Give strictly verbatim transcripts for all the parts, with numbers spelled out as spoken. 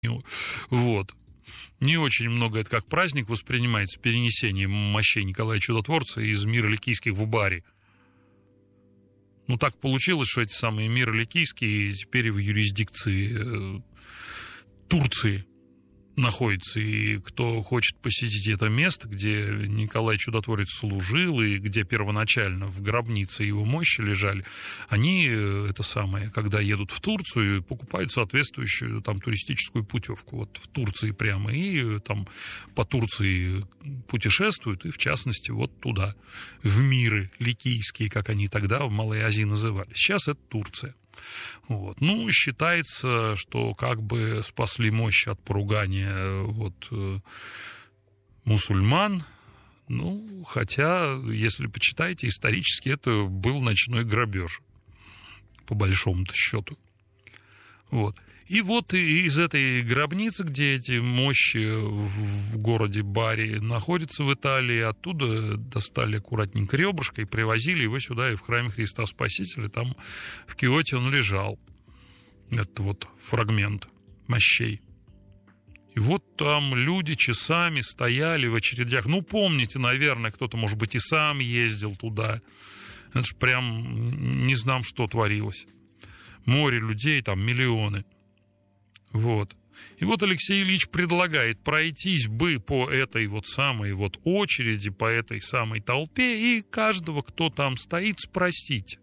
Вот. Не очень много это как праздник воспринимается, перенесение мощей Николая Чудотворца из мира ликийских в Бари. Ну, так получилось, что эти самые миры ликийские теперь в юрисдикции э, Турции находятся. И кто хочет посетить это место, где Николай Чудотворец служил, и где первоначально в гробнице его мощи лежали, они, это самое, когда едут в Турцию, покупают соответствующую там туристическую путевку. Вот в Турции прямо. И там по Турции путешествуют, и в частности вот туда, в миры ликийские, как они тогда в Малой Азии назывались. Сейчас это Турция. Вот. Ну, считается, что как бы спасли мощи от поругания вот, мусульман. Ну, хотя, если почитаете, исторически это был ночной грабеж, по большому-то счету. Вот. И вот из этой гробницы, где эти мощи в городе Бари находятся в Италии, оттуда достали аккуратненько ребрышко и привозили его сюда, и в храме Христа Спасителя, там в Киоте он лежал. Это вот фрагмент мощей. И вот там люди часами стояли в очередях. Ну, помните, наверное, кто-то, может быть, и сам ездил туда. Это ж прям не знам, что творилось. Море людей, там миллионы. Вот. И вот Алексей Ильич предлагает пройтись бы по этой вот самой вот очереди, по этой самой толпе, и каждого, кто там стоит, спросить,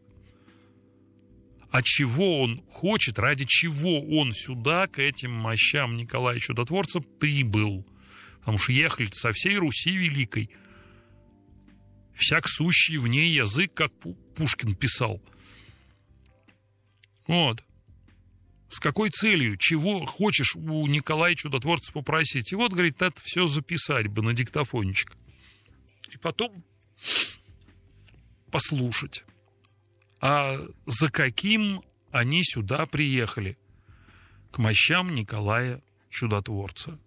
а чего он хочет, ради чего он сюда, к этим мощам Николая Чудотворца, прибыл. Потому что ехали со всей Руси Великой. Всяк сущий в ней язык, как Пушкин писал. Вот. С какой целью, чего хочешь у Николая Чудотворца попросить? И вот, говорит, это все записать бы на диктофончик. И потом послушать. А за каким они сюда приехали? К мощам Николая Чудотворца.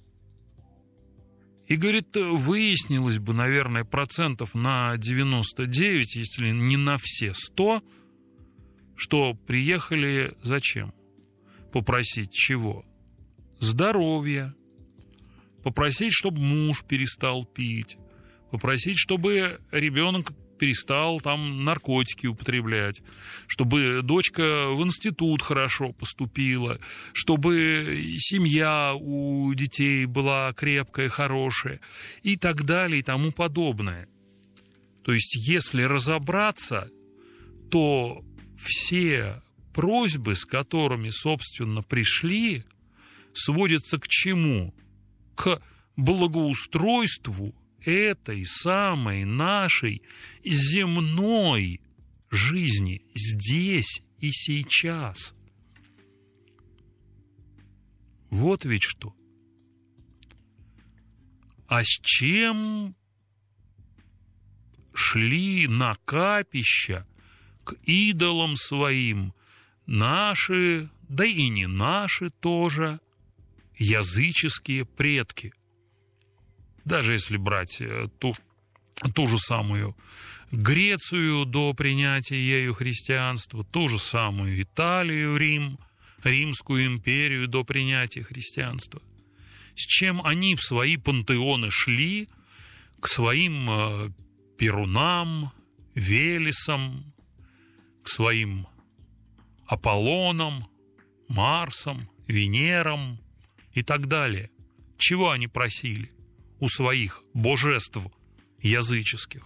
И, говорит, выяснилось бы, наверное, процентов на девяносто девять, если не на все сто, что приехали зачем? Попросить чего? Здоровья. Попросить, чтобы муж перестал пить. Попросить, чтобы ребенок перестал там наркотики употреблять. Чтобы дочка в институт хорошо поступила. Чтобы семья у детей была крепкая, хорошая. И так далее, и тому подобное. То есть, если разобраться, то все просьбы, с которыми, собственно, пришли, сводятся к чему? К благоустройству этой самой нашей земной жизни здесь и сейчас. Вот ведь что. А с чем шли на капища к идолам своим наши, да и не наши тоже, языческие предки? Даже если брать ту, ту же самую Грецию до принятия ею христианства, ту же самую Италию, Рим, Римскую империю до принятия христианства. С чем они в свои пантеоны шли? К своим э, Перунам, Велесам, к своим Аполлонам, Марсам, Венерам и так далее. Чего они просили у своих божеств языческих?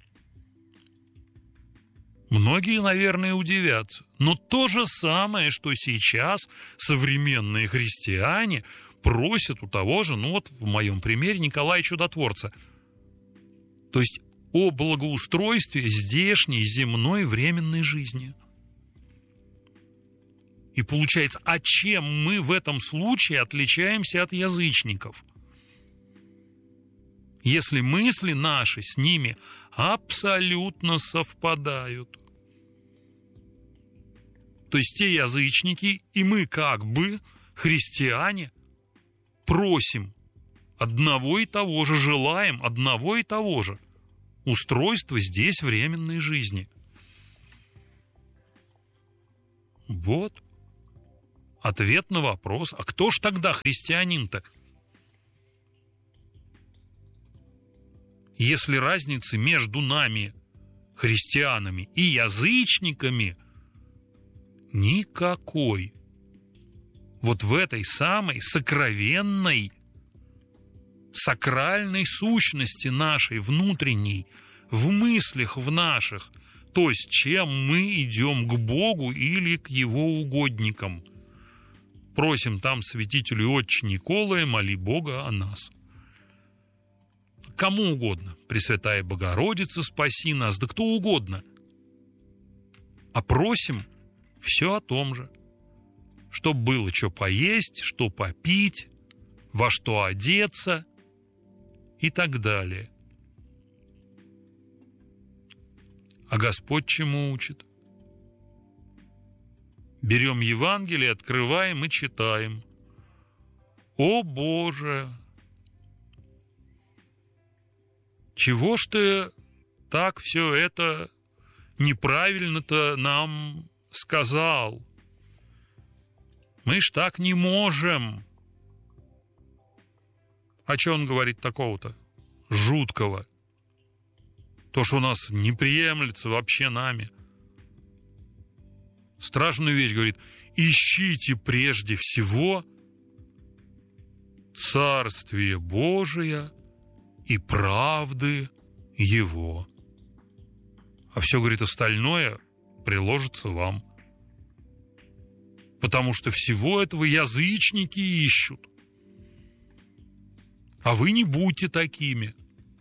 Многие, наверное, удивятся. Но то же самое, что сейчас современные христиане просят у того же, ну вот в моем примере, Николая Чудотворца. То есть о благоустройстве здешней земной временной жизни. И получается, а чем мы в этом случае отличаемся от язычников? Если мысли наши с ними абсолютно совпадают. То есть те язычники и мы как бы, христиане, просим одного и того же, желаем одного и того же устройства здесь временной жизни. Вот. Ответ на вопрос, а кто ж тогда христианин-то? Если разницы между нами, христианами, и язычниками никакой. Вот в этой самой сокровенной, сакральной сущности нашей, внутренней, в мыслях в наших, то, с чем мы идем к Богу или к Его угодникам. Просим там святителю Отче Николая, моли Бога о нас. Кому угодно. Пресвятая Богородица, спаси нас, да кто угодно. А просим все о том же. Чтоб было что поесть, что попить, во что одеться и так далее. А Господь чему учит? Берем Евангелие, открываем и читаем. О Боже! Чего ж ты так все это неправильно-то нам сказал? Мы ж так не можем. А что он говорит такого-то жуткого? То, что у нас не приемлется вообще нами. Страшную вещь говорит: ищите прежде всего Царствие Божие и правды Его. А все, говорит, остальное приложится вам. Потому что всего этого язычники ищут. А вы не будьте такими.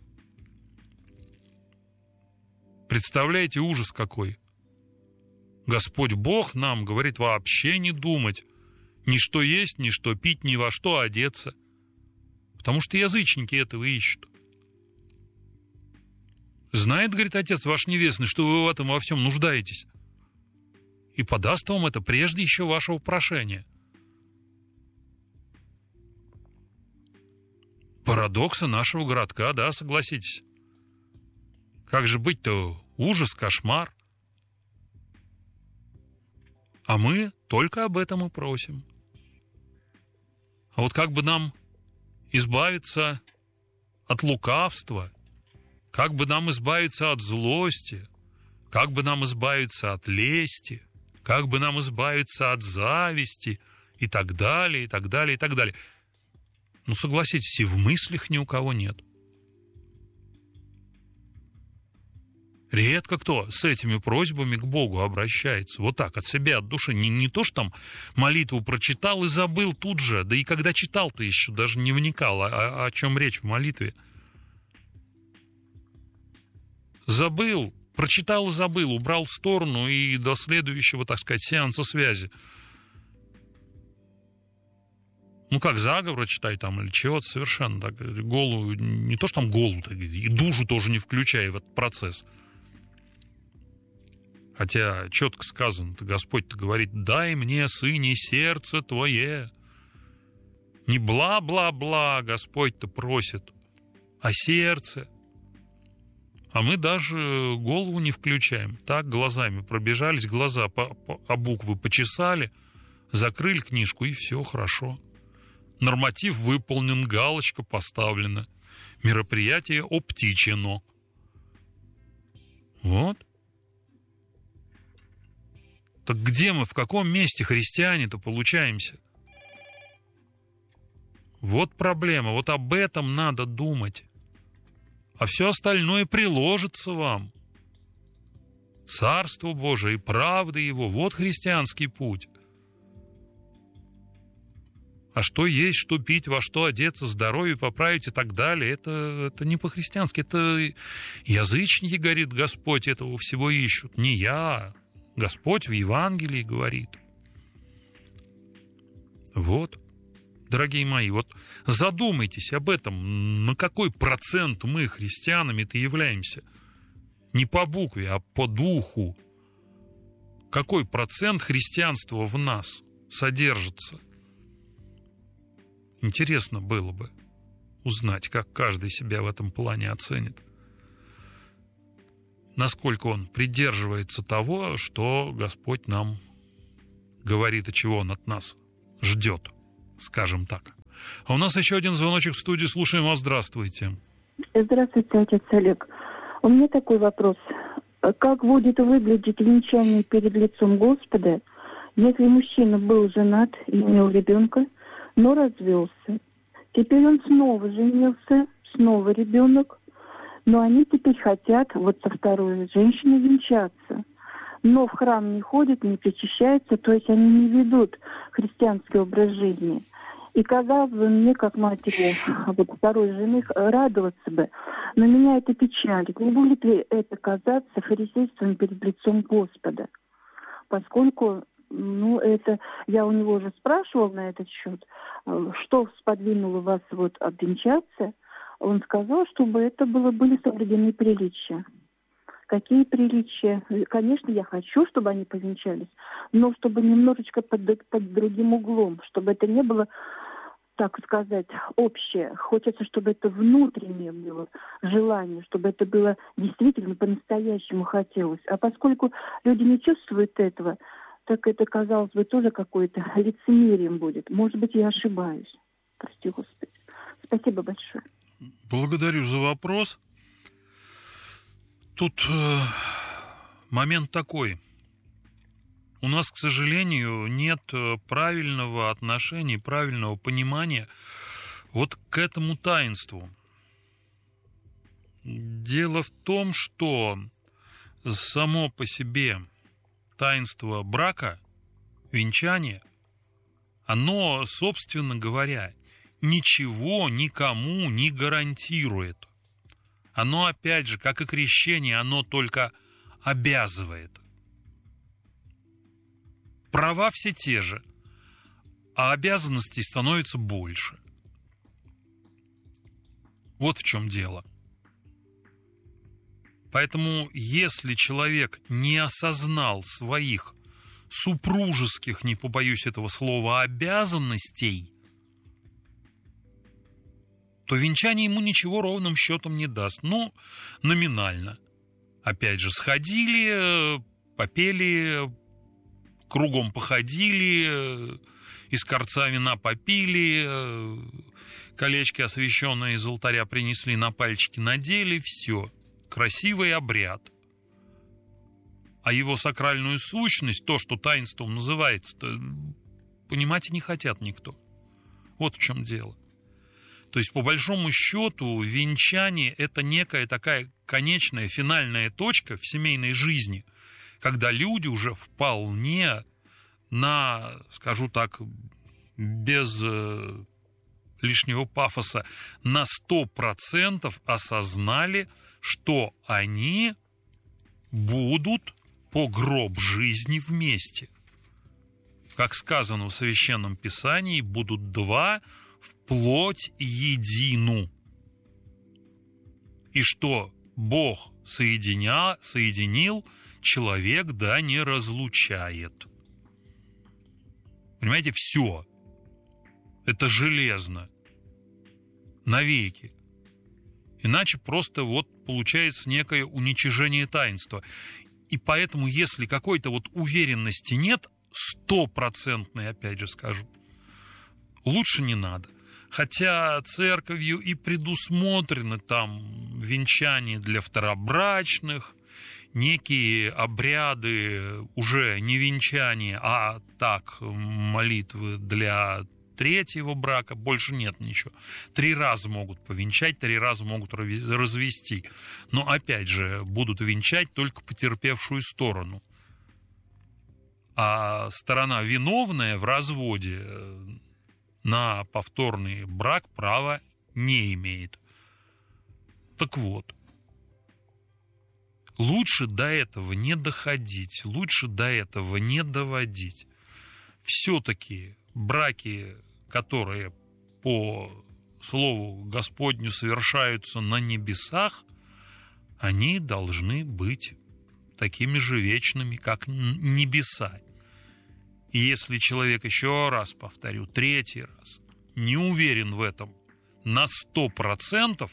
Представляете, ужас какой. Господь Бог нам говорит вообще не думать. Ни что есть, ни что пить, ни во что одеться. Потому что язычники этого ищут. Знает, говорит, Отец ваш Небесный, что вы в этом во всем нуждаетесь. И подаст вам это прежде еще вашего прошения. Парадоксы нашего городка, да, согласитесь. Как же быть-то? Ужас, кошмар. А мы только об этом и просим. А вот как бы нам избавиться от лукавства, как бы нам избавиться от злости, как бы нам избавиться от лести, как бы нам избавиться от зависти и так далее, и так далее, и так далее. Ну, согласитесь, и в мыслях ни у кого нет. Редко кто с этими просьбами к Богу обращается. Вот так, от себя, от души. Не, не то, что там молитву прочитал и забыл тут же. Да и когда читал-то еще даже не вникал, а, о чем речь в молитве. Забыл, прочитал и забыл, убрал в сторону и до следующего, так сказать, сеанса связи. Ну, как заговор читай там или чего-то совершенно так. Голову, не то, что там голову, и душу тоже не включая в этот процесс. Хотя четко сказано, Господь-то говорит: дай мне, сыне, сердце твое. Не бла-бла-бла Господь-то просит, а сердце. А мы даже голову не включаем. Так глазами пробежались, глаза по, по, а буквы почесали, закрыли книжку, и все хорошо. Норматив выполнен, галочка поставлена. Мероприятие оптичено. Вот. Так где мы, в каком месте христиане-то получаемся? Вот проблема, вот об этом надо думать. А все остальное приложится вам. Царство Божие и правда Его, вот христианский путь. А что есть, что пить, во что одеться, здоровье поправить и так далее, это, это не по-христиански. Это язычники, говорит Господь, этого всего ищут. Не я. Господь в Евангелии говорит. Вот, дорогие мои, вот задумайтесь об этом, на какой процент мы христианами-то являемся. Не по букве, а по духу. Какой процент христианства в нас содержится? Интересно было бы узнать, как каждый себя в этом плане оценит. Насколько он придерживается того, что Господь нам говорит, и чего Он от нас ждет, скажем так. А у нас еще один звоночек в студии. Слушаем вас. Здравствуйте. Здравствуйте, отец Олег. У меня такой вопрос. Как будет выглядеть венчание перед лицом Господа, если мужчина был женат и имел ребенка, но развелся? Теперь он снова женился, снова ребенок, но они теперь хотят вот со второй женщиной венчаться. Но в храм не ходят, не причащаются, то есть они не ведут христианский образ жизни. И казалось бы, мне, как матери вот второй жены, радоваться бы, но меня это печалит. Не будет ли это казаться фарисейством перед лицом Господа? Поскольку, ну, это, я у него уже спрашивала на этот счет, что сподвинуло вас вот обвенчаться, он сказал, чтобы это было, были соблюдены приличия. Какие приличия? Конечно, я хочу, чтобы они повенчались, но чтобы немножечко под, под другим углом, чтобы это не было, так сказать, общее. Хочется, чтобы это внутреннее было желание, чтобы это было действительно по-настоящему хотелось. А поскольку люди не чувствуют этого, так это, казалось бы, тоже какое-то лицемерием будет. Может быть, я ошибаюсь. Прости, Господи. Спасибо большое. Благодарю за вопрос. Тут э, момент такой. У нас, к сожалению, нет правильного отношения, правильного понимания вот к этому таинству. Дело в том, что само по себе таинство брака, венчания, оно, собственно говоря, ничего никому не гарантирует. Оно, опять же, как и крещение, оно только обязывает. Права все те же, а обязанностей становится больше. Вот в чем дело. Поэтому, если человек не осознал своих супружеских, не побоюсь этого слова, обязанностей, то венчание ему ничего ровным счетом не даст. Ну, номинально. Опять же, сходили, попели, кругом походили, из корца вина попили, колечки, освященные из алтаря, принесли, на пальчики надели, все. Красивый обряд. А его сакральную сущность, то, что таинством называется, понимать и не хотят никто. Вот в чем дело. То есть, по большому счету, венчание – это некая такая конечная, финальная точка в семейной жизни, когда люди уже вполне на, скажу так, без э, лишнего пафоса, на сто процентов осознали, что они будут по гроб жизни вместе. Как сказано в Священном Писании, будут два вплоть едину. И что Бог соединя, соединил, человек да не разлучает. Понимаете, все. Это железно. Навеки. Иначе просто вот получается некое уничижение таинства. И поэтому, если какой-то вот уверенности нет, стопроцентной, опять же скажу, лучше не надо. Хотя церковью и предусмотрены там венчания для второбрачных, некие обряды уже не венчания, а так молитвы для третьего брака, больше нет ничего. Три раза могут повенчать, три раза могут развести. Но опять же, будут венчать только потерпевшую сторону. А сторона виновная в разводе на повторный брак права не имеет. Так вот, лучше до этого не доходить, лучше до этого не доводить. Все-таки браки, которые по слову Господню совершаются на небесах, они должны быть такими же вечными, как небеса. И если человек, еще раз повторю, третий раз, не уверен в этом на сто процентов,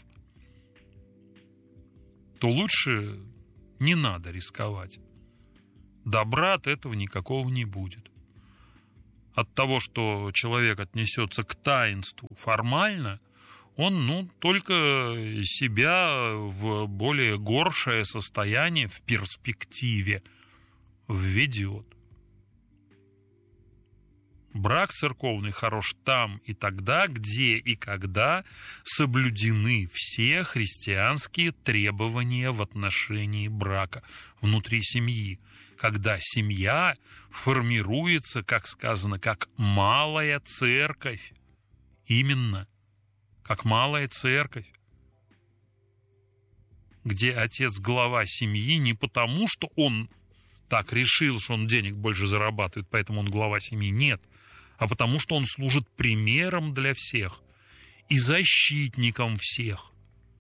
то лучше не надо рисковать. Добра от этого никакого не будет. от того, что человек отнесется к таинству формально, он, ну, только себя в более горшее состояние в перспективе введет. Брак церковный хорош там и тогда, где и когда соблюдены все христианские требования в отношении брака внутри семьи, когда семья формируется, как сказано, как малая церковь. Именно, как малая церковь, где отец глава семьи не потому, что он так решил, что он денег больше зарабатывает, поэтому он глава семьи, нет, а потому что он служит примером для всех и защитником всех.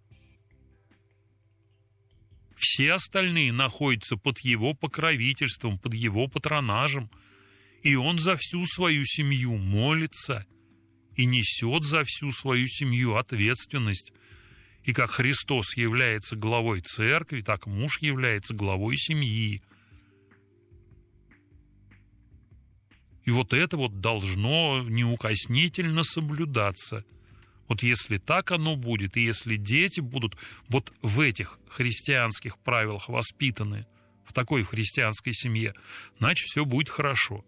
Все остальные находятся под его покровительством, под его патронажем, и он за всю свою семью молится и несет за всю свою семью ответственность. И как Христос является главой церкви, так муж является главой семьи. И вот это вот должно неукоснительно соблюдаться. Вот если так оно будет, и если дети будут вот в этих христианских правилах воспитаны, в такой христианской семье, значит, все будет хорошо.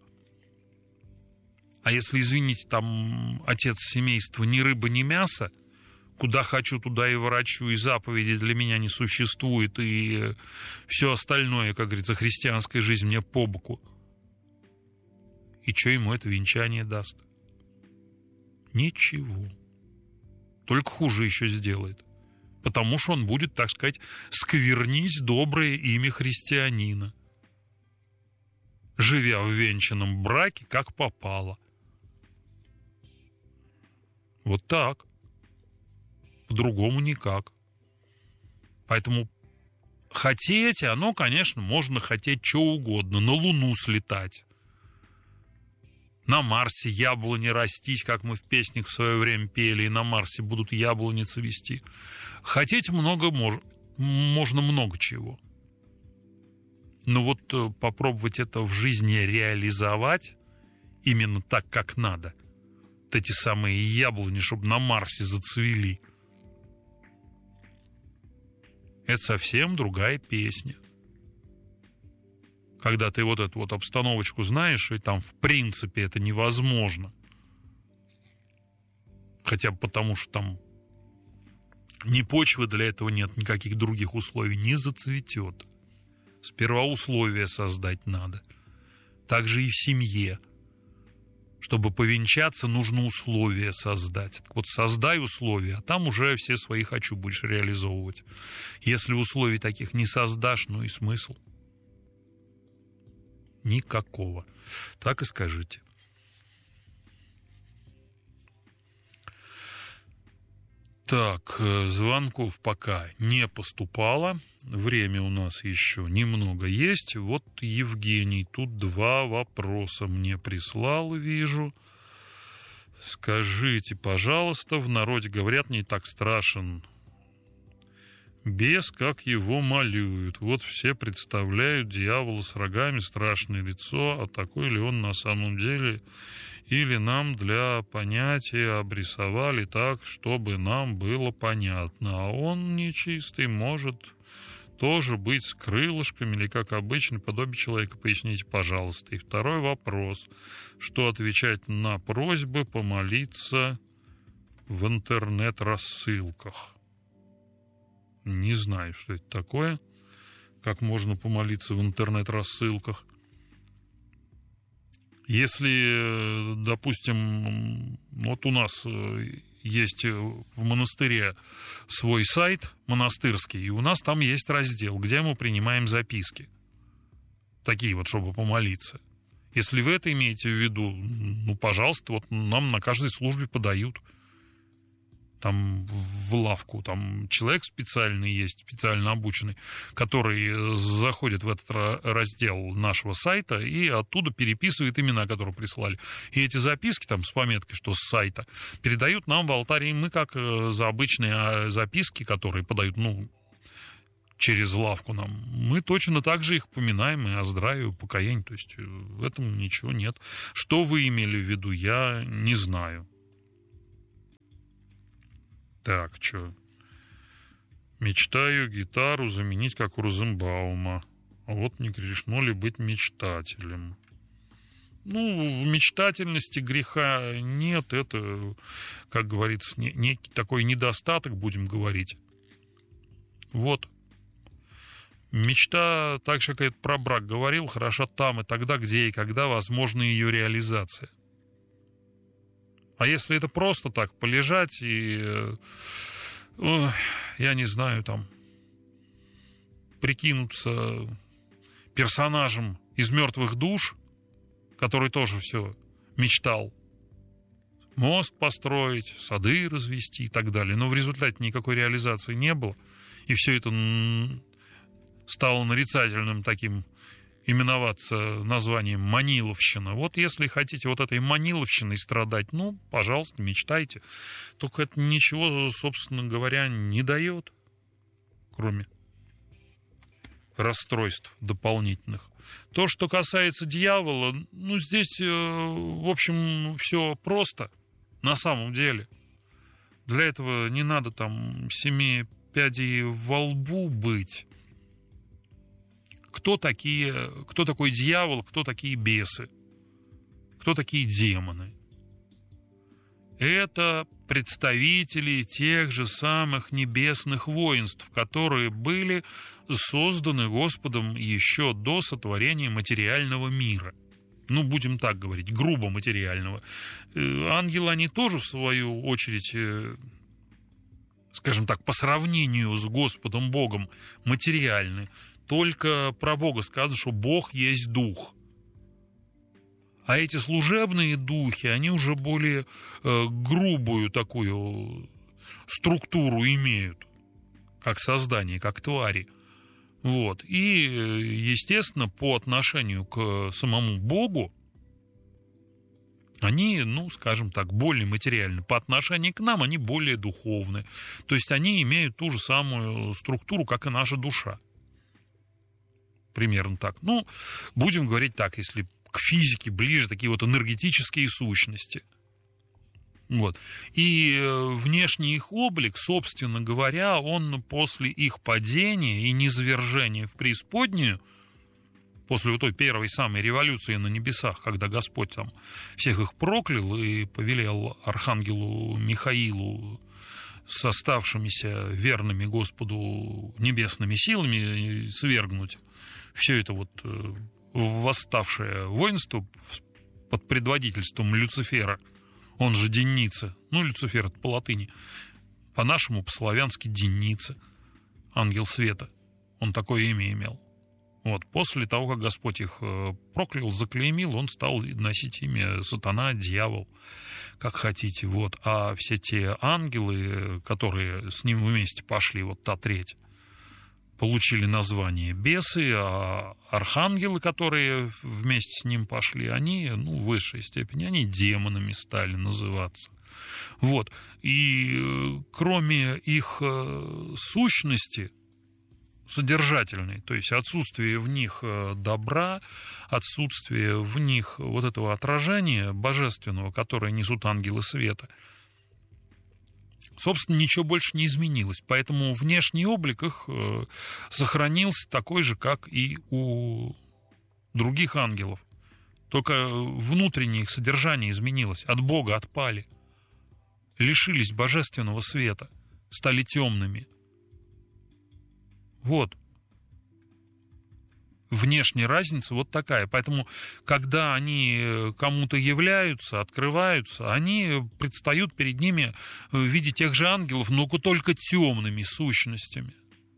А если, извините, там отец семейства ни рыба, ни мясо, куда хочу, туда и ворочу, и заповеди для меня не существует, и все остальное, как говорится, христианская жизнь мне по боку, и что ему это венчание даст? Ничего. Только хуже еще сделает. Потому что он будет, так сказать, сквернить доброе имя христианина, живя в венчанном браке, как попало. Вот так. По-другому никак. Поэтому хотеть, оно, конечно, можно хотеть что угодно. На Луну слетать. На Марсе яблони растить, как мы в песнях в свое время пели, и на Марсе будут яблони цвести. Хотеть много мож... можно много чего. Но вот попробовать это в жизни реализовать именно так, как надо. Вот эти самые яблони, чтобы на Марсе зацвели. Это совсем другая песня. Когда ты вот эту вот обстановочку знаешь, и там в принципе это невозможно. Хотя бы потому, что там ни почвы для этого нет, никаких других условий, не зацветет. Сперва условия создать надо. Так же и в семье. Чтобы повенчаться, нужно условия создать. Так вот, создай условия, а там уже все свои хочу будешь реализовывать. Если условий таких не создашь, ну и смысл? Никакого. Так и скажите. Так, звонков пока не поступало. Время у нас еще немного есть. Вот Евгений тут два вопроса мне прислал, вижу. Скажите, пожалуйста, в народе говорят, не так страшен бес, как его малюют. Вот все представляют дьявола с рогами, страшное лицо, а такой ли он на самом деле? Или нам для понятия обрисовали так, чтобы нам было понятно, а он нечистый, может тоже быть с крылышками или, как обычно, подобие человека? Поясните, пожалуйста. И второй вопрос. Что отвечать на просьбы помолиться в интернет-рассылках? Не знаю, что это такое. Как можно помолиться в интернет-рассылках? Если, допустим, вот у нас есть в монастыре свой сайт монастырский, и у нас там есть раздел, где мы принимаем записки. Такие вот, чтобы помолиться. Если вы это имеете в виду, ну, пожалуйста, вот нам на каждой службе подают. Там в лавку, там человек специальный есть, специально обученный, который заходит в этот раздел нашего сайта и оттуда переписывает имена, которые прислали. И эти записки там с пометкой, что с сайта, передают нам в алтарь. И мы, как за обычные записки, которые подают, ну, через лавку нам, мы точно так же их поминаем и о здравии, и покаянии. То есть в этом ничего нет. Что вы имели в виду, я не знаю. Так, что? Мечтаю гитару заменить, как у Розенбаума. А вот не грешно ли быть мечтателем? Ну, в мечтательности греха нет. Это, как говорится, не, некий такой недостаток, будем говорить. Вот. Мечта, так же, как я про брак говорил, хороша там и тогда, где и когда возможна ее реализация. А если это просто так полежать и, э, я не знаю, там, прикинуться персонажем из «Мертвых душ», который тоже все мечтал, мост построить, сады развести и так далее, но в результате никакой реализации не было, и все это стало нарицательным таким, именоваться названием «Маниловщина». Вот если хотите вот этой маниловщиной страдать, ну, пожалуйста, мечтайте. Только это ничего, собственно говоря, не дает, кроме расстройств дополнительных. То, что касается дьявола, ну, здесь, в общем, все просто, на самом деле. Для этого не надо там семи пядей во лбу быть. Кто такие, кто такой дьявол, кто такие бесы, кто такие демоны? Это представители тех же самых небесных воинств, которые были созданы Господом еще до сотворения материального мира. Ну, будем так говорить, грубо материального. Ангелы, они тоже, в свою очередь, скажем так, по сравнению с Господом Богом, материальны. Только про Бога сказано, что Бог есть дух. А эти служебные духи, они уже более э, грубую такую структуру имеют, как создание, как твари. Вот. И, естественно, по отношению к самому Богу, они, ну, скажем так, более материальны. По отношению к нам они более духовны. То есть они имеют ту же самую структуру, как и наша душа. Примерно так. Ну, будем говорить так, если к физике ближе, такие вот энергетические сущности. Вот. И внешний их облик, собственно говоря, он после их падения и низвержения в преисподнюю, после вот той первой самой революции на небесах, когда Господь там всех их проклял и повелел архангелу Михаилу с оставшимися верными Господу небесными силами свергнуть все это вот восставшее воинство под предводительством Люцифера, он же Деница, ну, Люцифер это по латыни, по-нашему, по-славянски Деница, ангел света, он такое имя имел. Вот, после того, как Господь их проклял, заклеймил, он стал носить имя сатана, дьявол, как хотите, вот. А все те ангелы, которые с ним вместе пошли, вот та треть, получили название бесы, а архангелы, которые вместе с ним пошли, они, ну, в высшей степени, они демонами стали называться. Вот. И кроме их сущности содержательной, то есть отсутствие в них добра, отсутствие в них вот этого отражения божественного, которое несут ангелы света, собственно, ничего больше не изменилось. Поэтому внешний облик их сохранился такой же, как и у других ангелов. Только внутреннее их содержание изменилось. От Бога отпали. Лишились божественного света. Стали темными. Вот. Внешняя разница вот такая. Поэтому, когда они кому-то являются, открываются, они предстают перед ними в виде тех же ангелов, но только темными сущностями.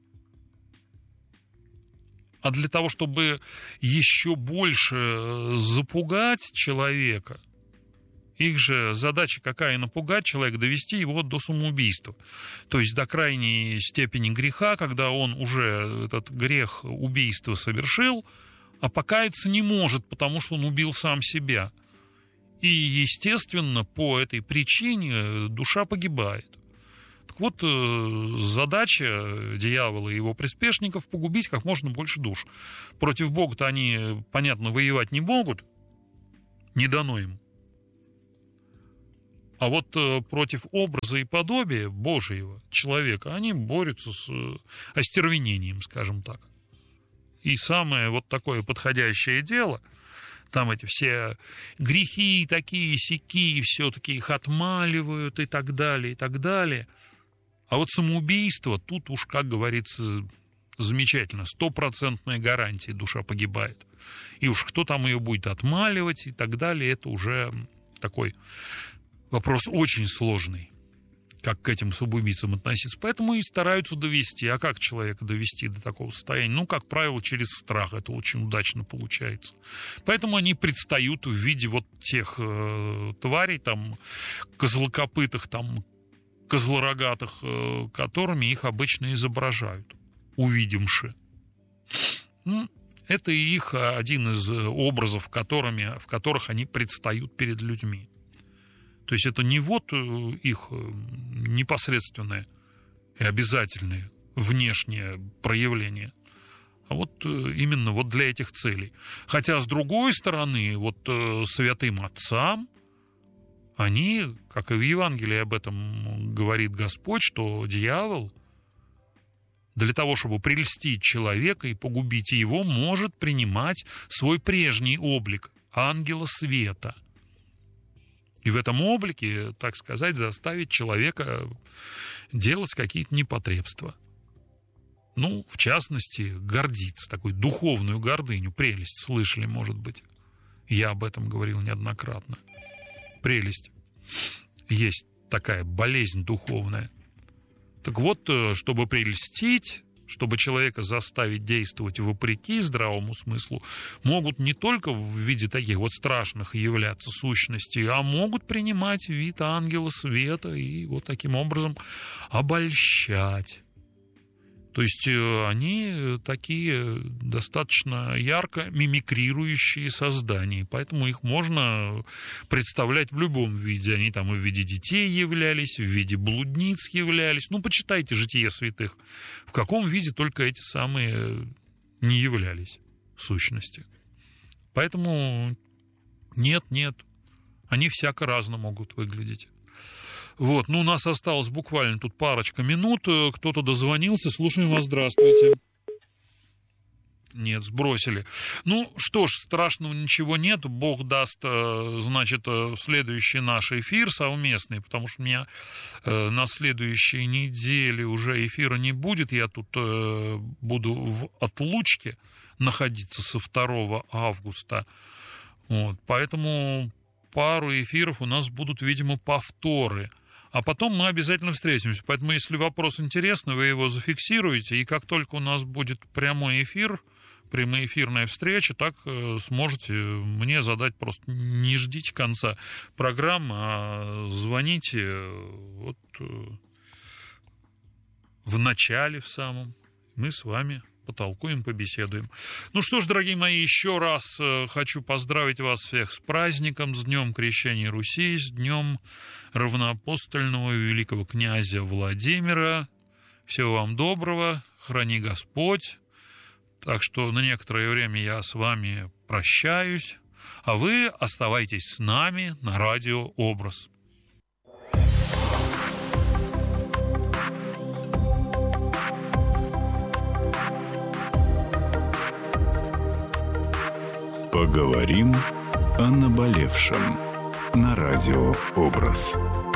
А для того, чтобы еще больше запугать человека, их же задача какая? Напугать человека, довести его до самоубийства. То есть до крайней степени греха, когда он уже этот грех убийства совершил, а покаяться не может, потому что он убил сам себя. И, естественно, по этой причине душа погибает. Так Так вот, задача дьявола и его приспешников — погубить как можно больше душ. Против Бога-то они, понятно, воевать не могут, не дано им. А вот против образа и подобия Божьего человека они борются с остервенением, скажем так. И самое вот такое подходящее дело, там эти все грехи такие, сяки, все-таки их отмаливают и так далее, и так далее. А вот самоубийство, тут уж, как говорится, замечательно, стопроцентная гарантия, душа погибает. И уж кто там ее будет отмаливать и так далее, это уже такой вопрос очень сложный, как к этим самоубийцам относиться. Поэтому и стараются довести. А как человека довести до такого состояния? Ну, как правило, через страх. Это очень удачно получается. Поэтому они предстают в виде вот тех э, тварей, там, козлокопытых, там, козлорогатых, э, которыми их обычно изображают, увидимши. Ну, это и их один из образов, которыми, в которых они предстают перед людьми. То есть это не вот их непосредственное и обязательное внешнее проявление, а вот именно вот для этих целей. Хотя, с другой стороны, вот святым отцам, они, как и в Евангелии об этом говорит Господь, что дьявол для того, чтобы прельстить человека и погубить его, может принимать свой прежний облик ангела света. И в этом облике, так сказать, заставить человека делать какие-то непотребства. Ну, в частности, гордиться, такую духовную гордыню, прелесть, слышали, может быть. Я об этом говорил неоднократно. Прелесть. Есть такая болезнь духовная. Так вот, чтобы прельстить, чтобы человека заставить действовать вопреки здравому смыслу, могут не только в виде таких вот страшных являться сущностей, а могут принимать вид ангела света и вот таким образом обольщать. То есть они такие достаточно ярко мимикрирующие создания, поэтому их можно представлять в любом виде. Они там и в виде детей являлись, в виде блудниц являлись. Ну, почитайте «Житие святых». В каком виде только эти самые не являлись в сущности. Поэтому нет, нет, они всяко разно могут выглядеть. Вот, ну, у нас осталось буквально тут парочка минут. Кто-то дозвонился. Слушаем вас. Здравствуйте. Нет, сбросили. Ну, что ж, страшного ничего нет. Бог даст, значит, следующий наш эфир совместный, потому что у меня на следующей неделе уже эфира не будет. Я тут буду в отлучке находиться со второго августа. Вот, поэтому пару эфиров у нас будут, видимо, повторы. А потом мы обязательно встретимся. Поэтому, если вопрос интересный, вы его зафиксируете. И как только у нас будет прямой эфир, прямоэфирная встреча, так э, сможете мне задать, просто не ждите конца программы, а звоните вот э, в начале, в самом. Мы с вами потолкуем, побеседуем. Ну что ж, дорогие мои, еще раз э, хочу поздравить вас всех с праздником, с Днем Крещения Руси, с Днем равноапостольного великого князя Владимира. Всего вам доброго, храни Господь. Так что на некоторое время я с вами прощаюсь, а вы оставайтесь с нами на радио «Образ». Поговорим о наболевшем на радио «Образ».